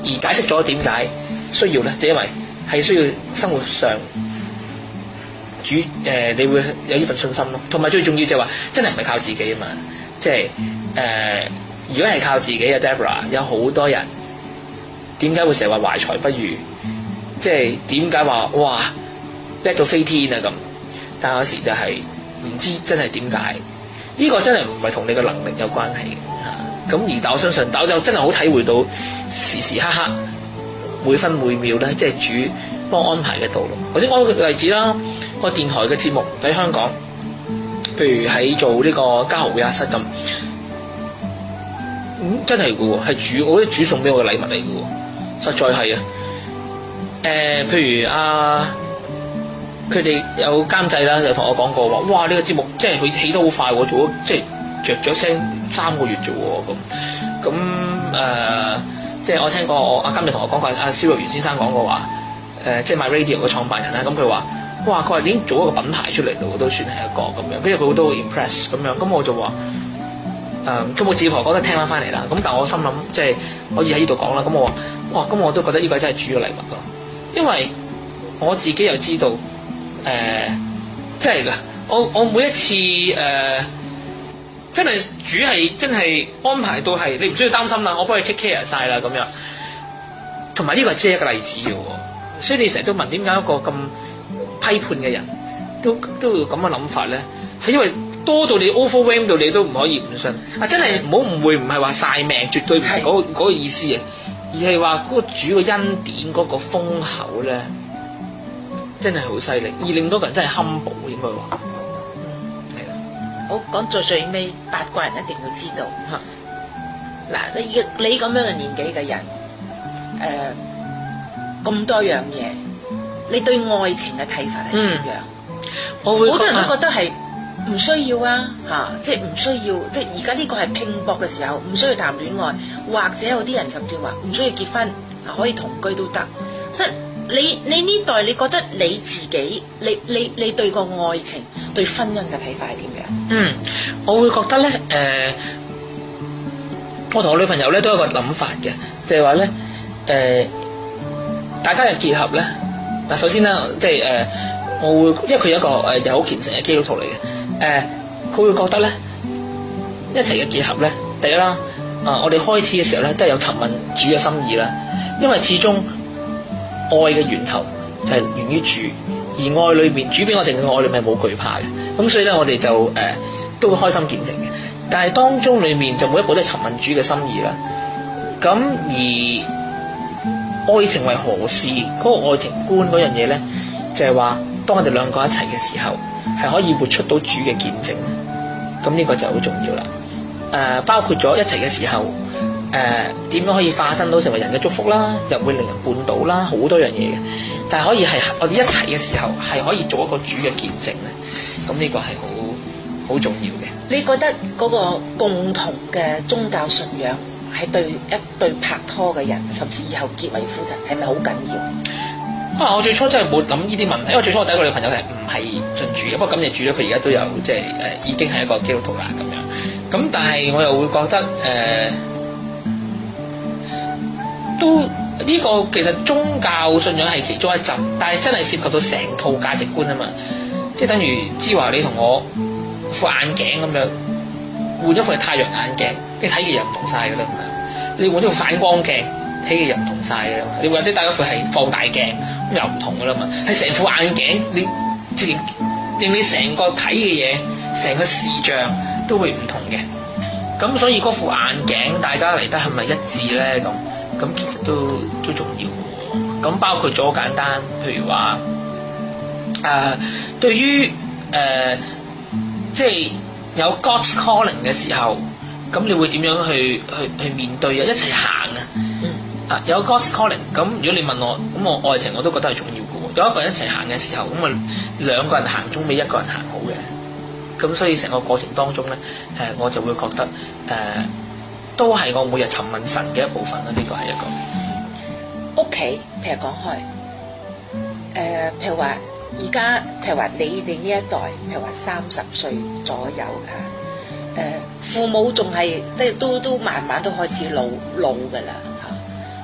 解釋咗點解需要咧，就因為係需要生活上你會有呢份信心咯。同埋最重要就係話，真係唔係靠自己啊嘛，即係如果係靠自己嘅 Deborah， 有好多人點解會成日話懷才不遇，即係點解話哇叻到飛天啊咁？但有時就係唔知真係點解，呢個真係唔係同你嘅能力有關係嘅嚇。咁但我相信，但我就真係好體會到時時刻刻每分每秒咧，即係主幫安排嘅道路。頭先講個例子啦，個電台嘅節目喺香港，譬如喺做呢個家豪會客室咁，真係嘅喎，係主，我覺得主送俾我嘅禮物嚟嘅喎，實在係啊。譬如佢哋有監製啦，就同我講過話，哇！呢個節目即係佢起得好快喎，做咗即係着咗聲3個月啫喎，咁即係我聽過阿監製同我講過，阿蕭若元先生講過話，即係 MyRadio 嘅創辦人啦，咁佢話，哇！佢話已經做一個品牌出嚟咯，都算係一個咁樣，跟住佢好多 impress 咁樣，咁我就話，咁我自己覺得聽翻嚟啦，咁但我心諗即係可以喺呢度講啦，咁我話，哇！咁我都覺得呢個真係主嘅禮物咯，因為我自己又知道。真係㗎，我每一次真係主係真係安排到係你唔需要擔心啦，我幫你 take care 晒啦咁樣。同埋呢個只係一個例子啫喎，所以你成日都問點解一個咁批判嘅人都會咁嘅諗法咧？係因為多到你 overwhelm 到你都唔可以唔信啊！真係唔好誤會，唔係話曬命，絕對唔係嗰個意思啊，而係話嗰個主嘅恩典嗰個豐厚咧。真係好犀利，而令到個人真係 humble 應該話，係啦。 好講到最尾，八卦人一定要知道嚇。嗱，你咁樣嘅年紀嘅人，咁多樣嘢，你對愛情嘅睇法係點樣？我會好多人都覺得係唔需要啊嚇，即係唔需要，即係而家呢個係拼搏嘅時候，唔需要談戀愛，或者有啲人甚至話唔需要結婚，可以同居都得，即係。你呢代你覺得你自己你對個愛情對婚姻嘅睇法係點樣？ 我會覺得咧我同我女朋友咧都有個諗法嘅，就係話咧大家嘅結合咧嗱，首先咧即係我會因為佢有一個又好虔誠嘅基督徒嚟嘅，佢會覺得咧一齊嘅結合咧，第一啦我哋開始嘅時候咧都係有尋問主嘅心意啦，因為始終。愛嘅源頭就係源於主，而愛裏面主俾我哋嘅愛裏面係冇懼怕嘅，咁所以咧我哋就都會開心見誠嘅。但係當中裏面就每一步都係尋問主嘅心意啦。咁而愛情為何事？嗰個愛情觀嗰樣嘢咧，就係話當我哋兩個一齊嘅時候，係可以活出到主嘅見證。咁呢個就好重要啦。包括咗一齊嘅時候。點樣可以化身到成為人嘅祝福啦，又會令人絆倒啦，好多樣嘢嘅。但係可以係我哋一齊嘅時候，係可以做一個主嘅見證咧。咁呢個係好重要嘅。 你覺得嗰個共同嘅宗教信仰係對一對拍拖嘅人，甚至以後結為夫婦，係咪好緊要？ 我最初真係冇諗呢啲問題，因為最初我第一個女朋友係唔係信主嘅，不過感謝主咧，佢而家都有即係已經係一個基督徒啦咁樣。咁但係我又會覺得都呢個其實宗教信仰係其中一陣，但係真係涉及到成套價值觀啊嘛，即係等於之話你同我副眼鏡咁樣換咗副太陽眼鏡，你睇嘅嘢唔同晒㗎啦，你換咗副反光鏡睇嘅嘢唔同晒㗎啦，你或者戴咗副係放大鏡咁又唔同㗎啦嘛，係成副眼鏡你自然令你成個睇嘅嘢成個視像都會唔同嘅，咁所以嗰副眼鏡大家嚟得係咪一致咧咁其實都重要嘅，咁包括咗好簡單，譬如話對於即係有 God's calling 嘅時候，咁你會點樣去面對啊？一齊行啊！有 God's calling，咁如果你問我，咁我愛情我都覺得係重要嘅。有一個人一齊行嘅時候，咁兩個人行總比一個人行好嘅。咁所以成個過程當中咧，我就會覺得都係我每日尋問神嘅一部分啦，呢個係一個屋企。譬如講開，譬如話而家，譬如話你哋呢一代，譬如話30歲左右父母仲係即係都慢慢都開始老㗎啦